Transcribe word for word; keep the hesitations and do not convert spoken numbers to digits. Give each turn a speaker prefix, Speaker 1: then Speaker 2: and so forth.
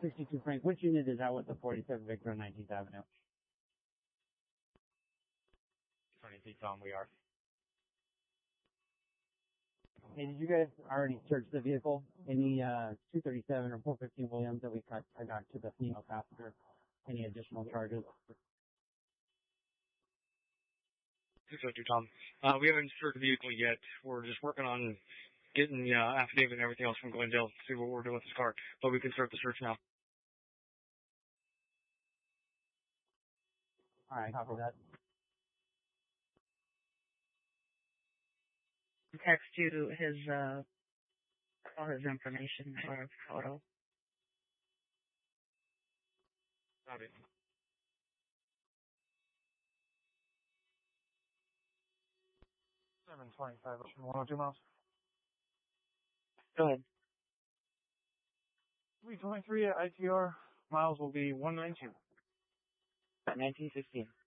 Speaker 1: sixty-two Frank, which unit is out with the forty-seven Victor on nineteenth Avenue?
Speaker 2: twenty-three Tom, we are.
Speaker 1: Hey, did you guys already search the vehicle? Any uh, two thirty-seven or four fifteen Williams that we cut I got to the female passenger? Any additional charges?
Speaker 2: two fifty Tom. Uh, we haven't searched the vehicle yet. We're just working on getting the uh, affidavit and everything else from Glendale to see what we're doing with this car. But we can start the search now.
Speaker 1: All right, copy that.
Speaker 3: Text you his, uh, all his information or a photo.
Speaker 2: Copy. seven twenty-five, one oh two miles.
Speaker 3: Go ahead.
Speaker 2: three twenty-three at I T R. Miles will be one ninety-two.
Speaker 3: nineteen sixteen.